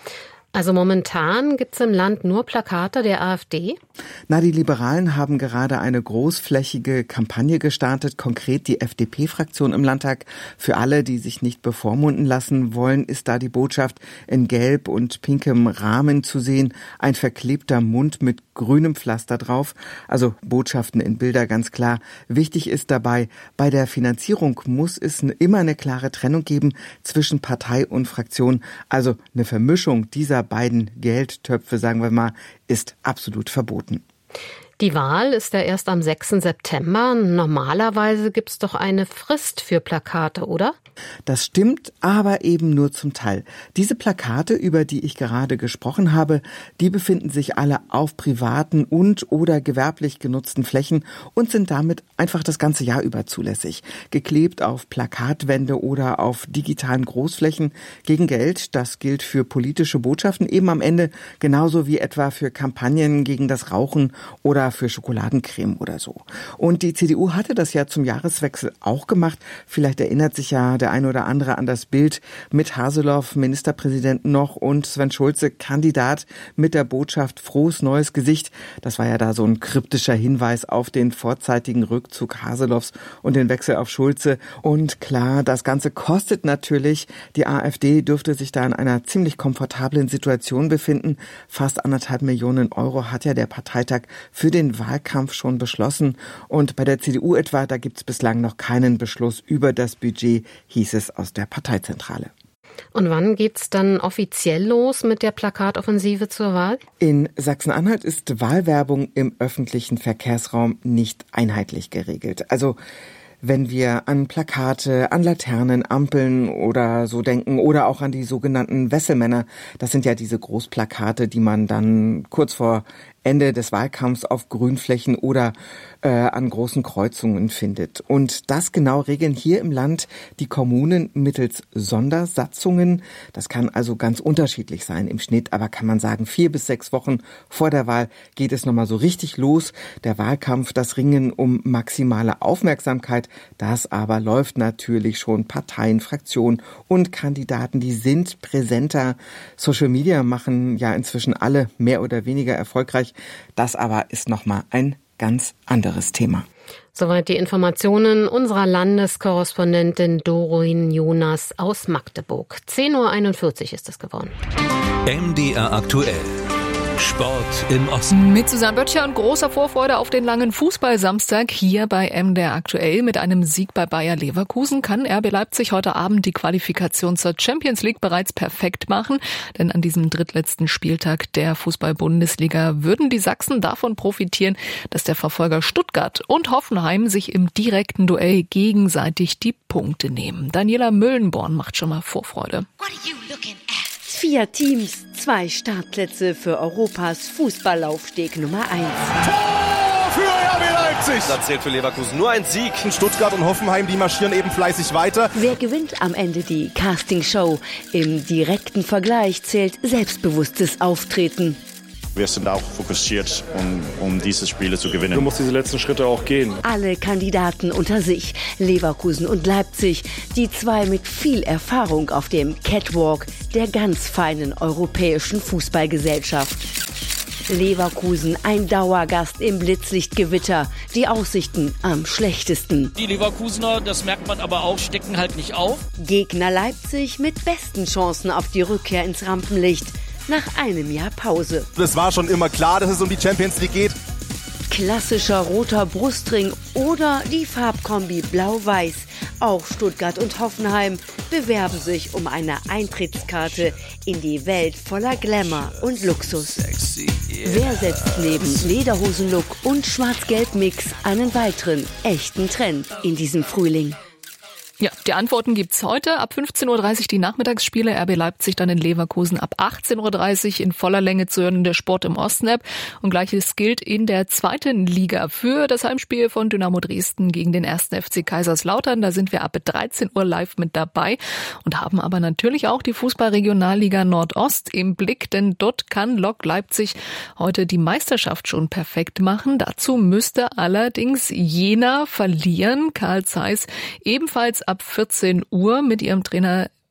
[SPEAKER 1] Also momentan gibt's im Land nur Plakate der AfD?
[SPEAKER 3] Na, die Liberalen haben gerade eine großflächige Kampagne gestartet, konkret die F D P-Fraktion im Landtag. Für alle, die sich nicht bevormunden lassen wollen, ist da die Botschaft in gelb und pinkem Rahmen zu sehen. Ein verklebter Mund mit grünem Pflaster drauf. Also Botschaften in Bilder, ganz klar. Wichtig ist dabei, bei der Finanzierung muss es immer eine klare Trennung geben zwischen Partei und Fraktion. Also eine Vermischung dieser beiden Geldtöpfe, sagen wir mal, ist absolut verboten.
[SPEAKER 1] Die Wahl ist ja erst am sechsten September. Normalerweise gibt's doch eine Frist für Plakate, oder?
[SPEAKER 3] Das stimmt, aber eben nur zum Teil. Diese Plakate, über die ich gerade gesprochen habe, die befinden sich alle auf privaten und oder gewerblich genutzten Flächen und sind damit einfach das ganze Jahr über zulässig. Geklebt auf Plakatwände oder auf digitalen Großflächen gegen Geld. Das gilt für politische Botschaften eben am Ende genauso wie etwa für Kampagnen gegen das Rauchen oder für Schokoladencreme oder so. Und die C D U hatte das ja zum Jahreswechsel auch gemacht. Vielleicht erinnert sich ja der ein oder andere an das Bild mit Haseloff, Ministerpräsident noch, und Sven Schulze, Kandidat, mit der Botschaft Frohes neues Gesicht. Das war ja da so ein kryptischer Hinweis auf den vorzeitigen Rückzug Haseloffs und den Wechsel auf Schulze. Und klar, das Ganze kostet natürlich. Die AfD dürfte sich da in einer ziemlich komfortablen Situation befinden. Fast anderthalb Millionen Euro hat ja der Parteitag für den Wahlkampf schon beschlossen. Und bei der C D U etwa, da gibt es bislang noch keinen Beschluss über das Budget, hieß es aus der Parteizentrale.
[SPEAKER 1] Und wann geht's dann offiziell los mit der Plakatoffensive zur Wahl?
[SPEAKER 3] In Sachsen-Anhalt ist Wahlwerbung im öffentlichen Verkehrsraum nicht einheitlich geregelt. Also wenn wir an Plakate, an Laternen, Ampeln oder so denken oder auch an die sogenannten Wesselmänner, das sind ja diese Großplakate, die man dann kurz vor Ende des Wahlkampfs auf Grünflächen oder äh, an großen Kreuzungen findet. Und das genau regeln hier im Land die Kommunen mittels Sondersatzungen. Das kann also ganz unterschiedlich sein. Im Schnitt aber kann man sagen, vier bis sechs Wochen vor der Wahl geht es nochmal so richtig los. Der Wahlkampf, das Ringen um maximale Aufmerksamkeit, das aber läuft natürlich schon. Parteien, Fraktionen und Kandidaten, die sind präsenter. Social Media machen ja inzwischen alle mehr oder weniger erfolgreich. Das aber ist nochmal ein ganz anderes Thema.
[SPEAKER 1] Soweit die Informationen unserer Landeskorrespondentin Doreen Jonas aus Magdeburg. zehn Uhr einundvierzig ist es geworden.
[SPEAKER 7] M D R aktuell. Sport im Osten.
[SPEAKER 22] Mit Susanne Böttcher und großer Vorfreude auf den langen Fußball-Samstag hier bei M D R aktuell. Mit einem Sieg bei Bayer Leverkusen kann R B Leipzig heute Abend die Qualifikation zur Champions League bereits perfekt machen. Denn an diesem drittletzten Spieltag der Fußball-Bundesliga würden die Sachsen davon profitieren, dass der Verfolger Stuttgart und Hoffenheim sich im direkten Duell gegenseitig die Punkte nehmen. Daniela Müllenborn macht schon mal Vorfreude.
[SPEAKER 4] Vier Teams, zwei Startplätze für Europas Fußballlaufsteg Nummer eins.
[SPEAKER 5] Tor für R B Leipzig! Da zählt für Leverkusen nur ein Sieg. Stuttgart und Hoffenheim, die marschieren eben fleißig weiter.
[SPEAKER 4] Wer gewinnt am Ende die Castingshow? Im direkten Vergleich zählt selbstbewusstes Auftreten.
[SPEAKER 10] Wir sind auch fokussiert, um, um diese Spiele zu gewinnen.
[SPEAKER 24] Du musst diese letzten Schritte auch gehen.
[SPEAKER 4] Alle Kandidaten unter sich, Leverkusen und Leipzig, die zwei mit viel Erfahrung auf dem Catwalk der ganz feinen europäischen Fußballgesellschaft. Leverkusen, ein Dauergast im Blitzlichtgewitter, die Aussichten am schlechtesten.
[SPEAKER 25] Die Leverkusener, das merkt man aber auch, stecken halt nicht auf.
[SPEAKER 4] Gegner Leipzig mit besten Chancen auf die Rückkehr ins Rampenlicht. Nach einem Jahr Pause.
[SPEAKER 5] Es war schon immer klar, dass es um die Champions League geht.
[SPEAKER 4] Klassischer roter Brustring oder die Farbkombi Blau-Weiß. Auch Stuttgart und Hoffenheim bewerben sich um eine Eintrittskarte in die Welt voller Glamour und Luxus. Sexy, yeah. Wer setzt neben Lederhosenlook und Schwarz-Gelb-Mix einen weiteren echten Trend in diesem Frühling?
[SPEAKER 22] Ja, die Antworten gibt's heute. Ab fünfzehn Uhr dreißig die Nachmittagsspiele, R B Leipzig dann in Leverkusen. Ab achtzehn Uhr dreißig in voller Länge zu hören der Sport im Osten-App. Und gleiches gilt in der zweiten Liga für das Heimspiel von Dynamo Dresden gegen den ersten F C Kaiserslautern. Da sind wir ab dreizehn Uhr live mit dabei und haben aber natürlich auch die Fußball-Regionalliga Nordost im Blick, denn dort kann Lok Leipzig heute die Meisterschaft schon perfekt machen. Dazu müsste allerdings Jena verlieren. Karl Zeiss ebenfalls ab vierzehn Uhr mit ihrem Trainer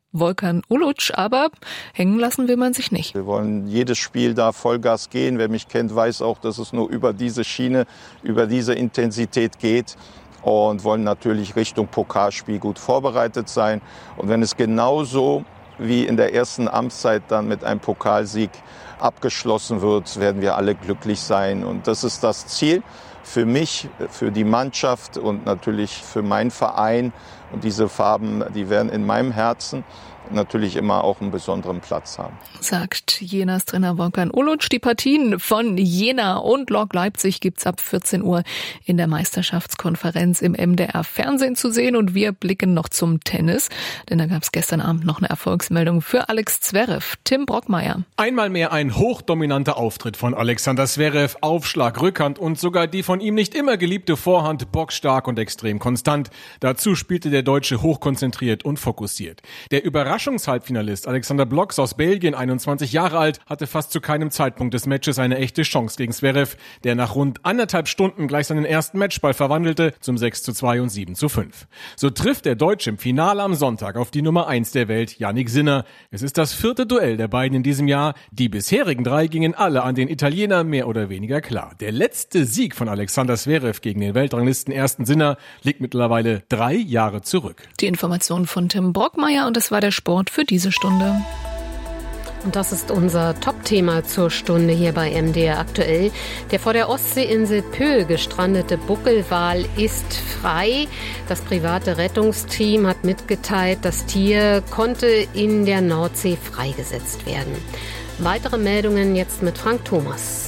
[SPEAKER 22] Volkan Uluc, aber hängen lassen will man sich nicht.
[SPEAKER 8] Wir wollen jedes Spiel da Vollgas gehen. Wer mich kennt, weiß auch, dass es nur über diese Schiene, über diese Intensität geht. Und wollen natürlich Richtung Pokalspiel gut vorbereitet sein. Und wenn es genauso wie in der ersten Amtszeit dann mit einem Pokalsieg abgeschlossen wird, werden wir alle glücklich sein. Und das ist das Ziel für mich, für die Mannschaft und natürlich für meinen Verein. Und diese Farben, die werden in meinem Herzen natürlich immer auch einen besonderen Platz haben.
[SPEAKER 22] Sagt Jenas Trainer Volkan Uluc. Die Partien von Jena und Lok Leipzig gibt's ab vierzehn Uhr in der Meisterschaftskonferenz im M D R Fernsehen zu sehen. Und wir blicken noch zum Tennis, denn da gab's gestern Abend noch eine Erfolgsmeldung für Alex Zverev. Tim Brockmeier.
[SPEAKER 9] Einmal mehr ein hochdominanter Auftritt von Alexander Zverev. Aufschlag, Rückhand und sogar die von ihm nicht immer geliebte Vorhand bockstark und extrem konstant. Dazu spielte der Deutsche hochkonzentriert und fokussiert. Der Überraschungshalbfinalist Alexander Blocks aus Belgien, einundzwanzig Jahre alt, hatte fast zu keinem Zeitpunkt des Matches eine echte Chance gegen Zverev, der nach rund anderthalb Stunden gleich seinen ersten Matchball verwandelte zum sechs zu zwei und sieben zu fünf. So trifft der Deutsche im Finale am Sonntag auf die Nummer eins der Welt, Jannik Sinner. Es ist das vierte Duell der beiden in diesem Jahr. Die bisherigen drei gingen alle an den Italiener mehr oder weniger klar. Der letzte Sieg von Alexander Zverev gegen den Weltranglisten ersten Sinner liegt mittlerweile drei Jahre zurück.
[SPEAKER 22] Die Information von Tim Brockmeier und das war der Sport für diese Stunde.
[SPEAKER 1] Und das ist unser Top-Thema zur Stunde hier bei M D R aktuell. Der vor der Ostseeinsel Pöhl gestrandete Buckelwal ist frei. Das private Rettungsteam hat mitgeteilt, das Tier konnte in der Nordsee freigesetzt werden. Weitere Meldungen jetzt mit Frank Thomas.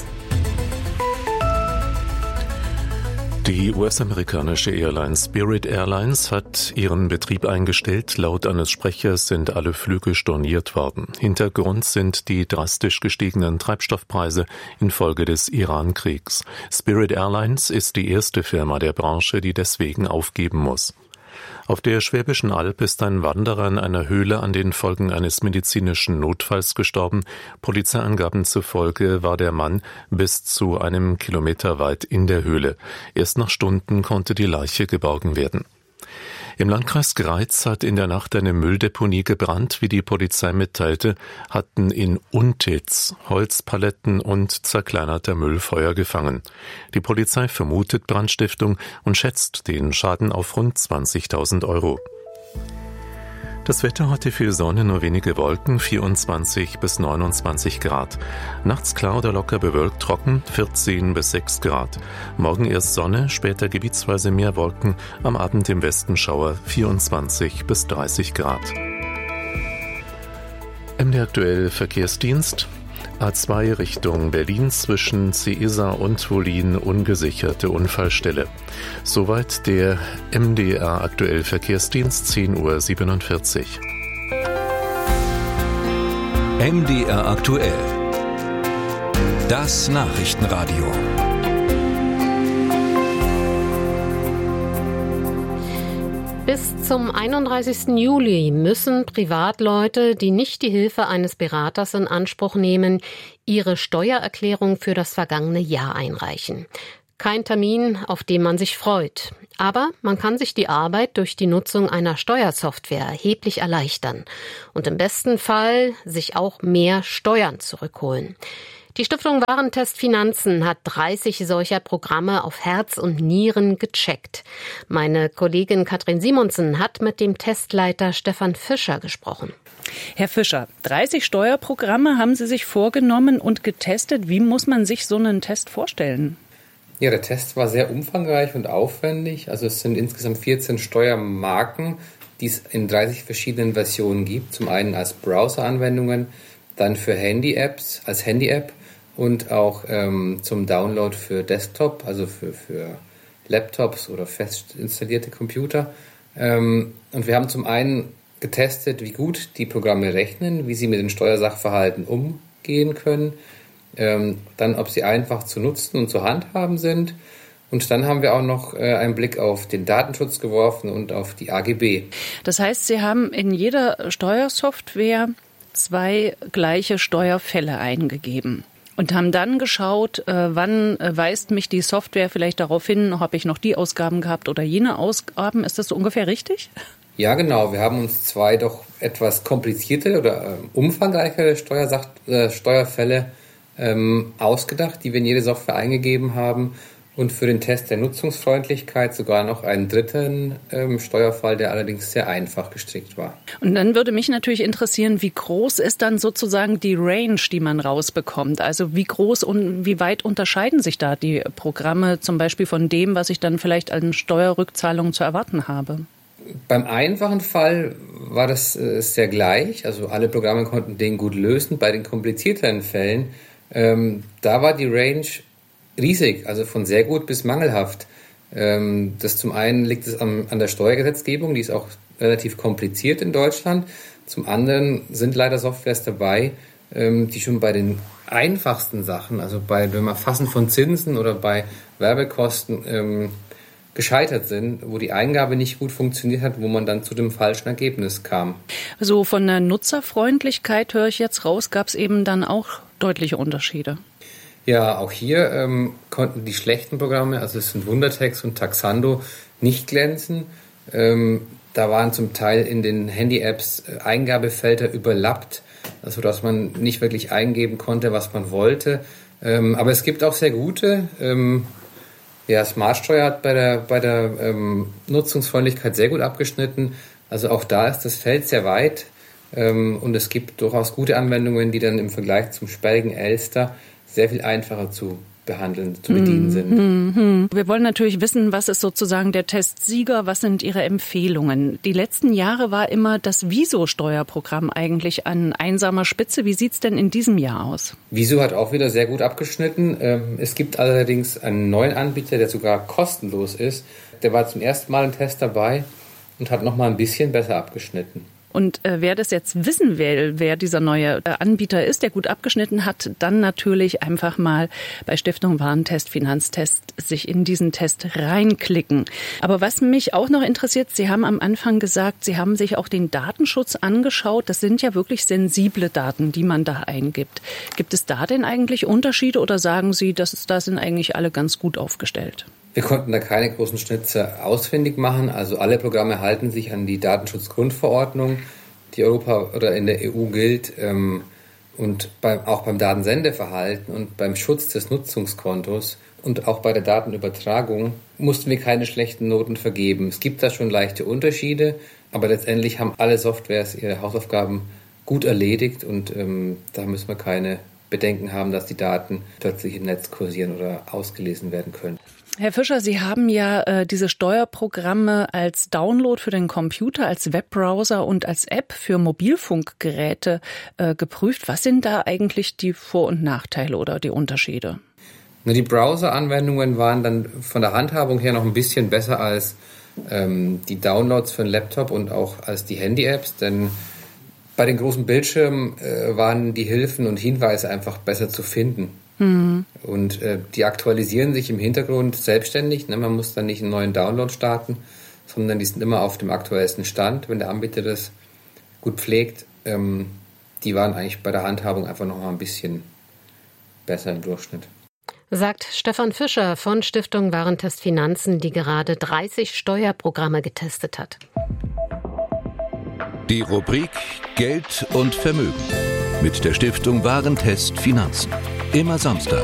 [SPEAKER 11] Die U S-amerikanische Airline Spirit Airlines hat ihren Betrieb eingestellt. Laut eines Sprechers sind alle Flüge storniert worden. Hintergrund sind die drastisch gestiegenen Treibstoffpreise infolge des Iran-Kriegs. Spirit Airlines ist die erste Firma der Branche, die deswegen aufgeben muss. Auf der Schwäbischen Alb ist ein Wanderer in einer Höhle an den Folgen eines medizinischen Notfalls gestorben. Polizeiangaben zufolge war der Mann bis zu einem Kilometer weit in der Höhle. Erst nach Stunden konnte die Leiche geborgen werden. Im Landkreis Greiz hat in der Nacht eine Mülldeponie gebrannt. Wie die Polizei mitteilte, hatten in Untitz Holzpaletten und zerkleinerter Müll Feuer gefangen. Die Polizei vermutet Brandstiftung und schätzt den Schaden auf rund zwanzigtausend Euro. Das Wetter heute viel Sonne, nur wenige Wolken, vierundzwanzig bis neunundzwanzig Grad. Nachts klar oder locker bewölkt, trocken, vierzehn bis sechs Grad. Morgen erst Sonne, später gebietsweise mehr Wolken, am Abend im Westen Schauer, vierundzwanzig bis dreißig Grad. M D R aktuell Verkehrsdienst. A zwei Richtung Berlin zwischen Ceesa und Wollin ungesicherte Unfallstelle. Soweit der M D R aktuell Verkehrsdienst, zehn Uhr siebenundvierzig.
[SPEAKER 7] M D R aktuell. Das Nachrichtenradio.
[SPEAKER 1] Bis zum einunddreißigsten Juli müssen Privatleute, die nicht die Hilfe eines Beraters in Anspruch nehmen, ihre Steuererklärung für das vergangene Jahr einreichen. Kein Termin, auf den man sich freut. Aber man kann sich die Arbeit durch die Nutzung einer Steuersoftware erheblich erleichtern und im besten Fall sich auch mehr Steuern zurückholen. Die Stiftung Warentest Finanzen hat dreißig solcher Programme auf Herz und Nieren gecheckt. Meine Kollegin Katrin Simonsen hat mit dem Testleiter Stefan Fischer gesprochen.
[SPEAKER 13] Herr Fischer, dreißig Steuerprogramme haben Sie sich vorgenommen und getestet. Wie muss man sich so einen Test vorstellen?
[SPEAKER 24] Ja, der Test war sehr umfangreich und aufwendig. Also es sind insgesamt vierzehn Steuermarken, die es in dreißig verschiedenen Versionen gibt. Zum einen als Browser-Anwendungen, dann für Handy-Apps, als Handy-App und auch ähm, zum Download für Desktop, also für, für Laptops oder fest installierte Computer. Ähm, und wir haben zum einen getestet, wie gut die Programme rechnen, wie sie mit den Steuersachverhalten umgehen können, ähm, dann ob sie einfach zu nutzen und zu handhaben sind. Und dann haben wir auch noch äh, einen Blick auf den Datenschutz geworfen und auf die A G B.
[SPEAKER 13] Das heißt, Sie haben in jeder Steuersoftware zwei gleiche Steuerfälle eingegeben und haben dann geschaut, äh, wann äh, weist mich die Software vielleicht darauf hin, habe ich noch die Ausgaben gehabt oder jene Ausgaben. Ist das so ungefähr richtig?
[SPEAKER 24] Ja, genau. Wir haben uns zwei doch etwas komplizierte oder äh, umfangreichere Steuersach- äh, Steuerfälle ähm, ausgedacht, die wir in jede Software eingegeben haben. Und für den Test der Nutzungsfreundlichkeit sogar noch einen dritten ähm, Steuerfall, der allerdings sehr einfach gestrickt war.
[SPEAKER 13] Und dann würde mich natürlich interessieren, wie groß ist dann sozusagen die Range, die man rausbekommt? Also wie groß und wie weit unterscheiden sich da die Programme zum Beispiel von dem, was ich dann vielleicht an Steuerrückzahlungen zu erwarten habe?
[SPEAKER 24] Beim einfachen Fall war das äh, sehr gleich. Also alle Programme konnten den gut lösen. Bei den komplizierteren Fällen, ähm, da war die Range riesig, also von sehr gut bis mangelhaft. Ähm, das zum einen liegt es am, an der Steuergesetzgebung, die ist auch relativ kompliziert in Deutschland. Zum anderen sind leider Softwares dabei, ähm, die schon bei den einfachsten Sachen, also bei dem Erfassen von Zinsen oder bei Werbekosten ähm, gescheitert sind, wo die Eingabe nicht gut funktioniert hat, wo man dann zu dem falschen Ergebnis kam.
[SPEAKER 13] Also von der Nutzerfreundlichkeit höre ich jetzt raus, gab es eben dann auch deutliche Unterschiede.
[SPEAKER 24] Ja, auch hier ähm, konnten die schlechten Programme, also es sind Wundertext und Taxando, nicht glänzen. Ähm, da waren zum Teil in den Handy-Apps äh, Eingabefelder überlappt, also dass man nicht wirklich eingeben konnte, was man wollte. Ähm, aber es gibt auch sehr gute. Ähm, ja, Smartsteuer hat bei der, bei der ähm, Nutzungsfreundlichkeit sehr gut abgeschnitten. Also auch da ist das Feld sehr weit. Ähm, und es gibt durchaus gute Anwendungen, die dann im Vergleich zum sperrigen Elster sehr viel einfacher zu behandeln, zu bedienen sind.
[SPEAKER 13] Mhm. Wir wollen natürlich wissen, was ist sozusagen der Testsieger, was sind Ihre Empfehlungen? Die letzten Jahre war immer das Wieso-Steuerprogramm eigentlich an einsamer Spitze. Wie sieht es denn in diesem Jahr aus?
[SPEAKER 24] Wieso hat auch wieder sehr gut abgeschnitten. Es gibt allerdings einen neuen Anbieter, der sogar kostenlos ist. Der war zum ersten Mal im Test dabei und hat noch mal ein bisschen besser abgeschnitten.
[SPEAKER 13] Und äh, wer das jetzt wissen will, wer dieser neue äh, Anbieter ist, der gut abgeschnitten hat, dann natürlich einfach mal bei Stiftung Warentest, Finanztest sich in diesen Test reinklicken. Aber was mich auch noch interessiert, Sie haben am Anfang gesagt, Sie haben sich auch den Datenschutz angeschaut. Das sind ja wirklich sensible Daten, die man da eingibt. Gibt es da denn eigentlich Unterschiede oder sagen Sie, dass da sind eigentlich alle ganz gut aufgestellt?
[SPEAKER 24] Wir konnten da keine großen Schnitzer ausfindig machen. Also alle Programme halten sich an die Datenschutzgrundverordnung, die Europa oder in der E U gilt. Ähm, und beim, auch beim Datensendeverhalten und beim Schutz des Nutzungskontos und auch bei der Datenübertragung mussten wir keine schlechten Noten vergeben. Es gibt da schon leichte Unterschiede, aber letztendlich haben alle Softwares ihre Hausaufgaben gut erledigt und ähm, da müssen wir keine Bedenken haben, dass die Daten plötzlich im Netz kursieren oder ausgelesen werden können.
[SPEAKER 13] Herr Fischer, Sie haben ja äh, diese Steuerprogramme als Download für den Computer, als Webbrowser und als App für Mobilfunkgeräte äh, geprüft. Was sind da eigentlich die Vor- und Nachteile oder die Unterschiede?
[SPEAKER 24] Na, die Browser-Anwendungen waren dann von der Handhabung her noch ein bisschen besser als ähm, die Downloads für den Laptop und auch als die Handy-Apps, denn bei den großen Bildschirmen äh, waren die Hilfen und Hinweise einfach besser zu finden. Mhm. Und äh, die aktualisieren sich im Hintergrund selbstständig. Ne? Man muss dann nicht einen neuen Download starten, sondern die sind immer auf dem aktuellsten Stand, wenn der Anbieter das gut pflegt. Ähm, die waren eigentlich bei der Handhabung einfach noch mal ein bisschen besser im Durchschnitt.
[SPEAKER 1] Sagt Stefan Fischer von Stiftung Warentest Finanzen, die gerade dreißig Steuerprogramme getestet hat.
[SPEAKER 7] Die Rubrik Geld und Vermögen mit der Stiftung Warentest Finanzen. Immer Samstag